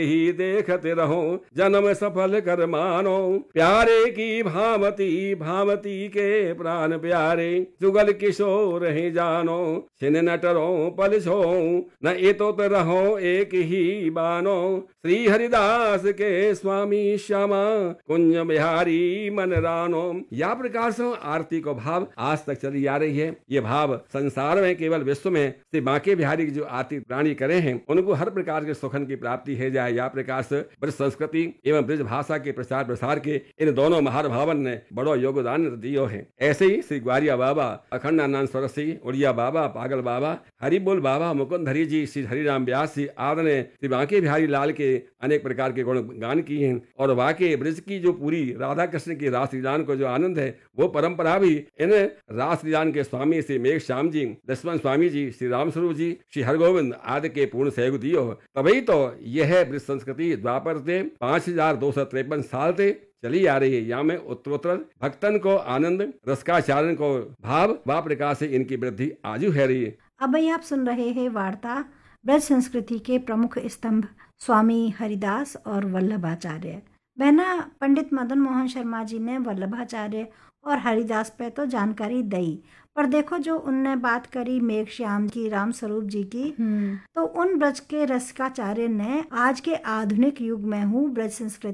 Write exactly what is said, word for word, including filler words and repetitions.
ही देखते रहो जन्म सफल कर मानो। प्यारे की भामती भामती के प्राण प्यारे जुगल किशोर ही जानो। छिन न टरो पल छो न एतो तो रहो एक ही बानो। श्री हरिदास के स्वामी श्यामा कुंज बिहारी मन रानो। या प्रकार से आरती को भाव आज तक चली आ रही है। ये भाव संसार में केवल विश्व में श्री बांके बिहारी की जो आरती प्राणी करे हैं उनको हर प्रकार के सुखन की प्राप्ति है जाए। या प्रकार से ब्रज संस्कृति एवं ब्रज भाषा के प्रचार प्रसार के इन दोनों महानुभावन ने बड़ो योगदान दियो है। ऐसे ही श्री ग्वारिया बाबा, अखंडानंद सरस्वती, उड़िया बाबा, पागल बाबा, हरिबोल बाबा, मुकुंद हरि जी, श्री हरिराम व्यास जी आदि ने श्री बांके बिहारी लाल के अनेक प्रकार के गुण गान किए हैं। और वाके ब्रज की जो पूरी राधा कृष्ण की रास लीलान को जो आनंद है वो परंपरा भी इन रास लीलान के स्वामी श्री मेघ श्याम जी, दशमन स्वामी जी, श्री राम स्वरूप जी, श्री हरगोविंद आदि के पूर्ण सहयोग दियो। तभी तो यह ब्रज संस्कृति द्वापर से पांच हजार दो सौ तिरपन साल से चली आ रही है। यहाँ में उत्तरोत्तर भक्तन को आनंद, रसकाचारण को भाव व प्रकार से इनकी वृद्धि आजू है रही है। अब भाई आप सुन रहे हैं वार्ता ब्रज संस्कृति के प्रमुख स्तंभ स्वामी हरिदास और वल्लभाचार्य। बहना पंडित मदन मोहन शर्मा जी ने वल्लभाचार्य और हरिदास पे तो जानकारी दी, पर देखो जो उनने बात करी मेघ श्याम की, राम स्वरूप जी की, तो उन ब्रज के रसिकाचार्य ने आज के आधुनिक युग में हूँ ब्रज संस्कृति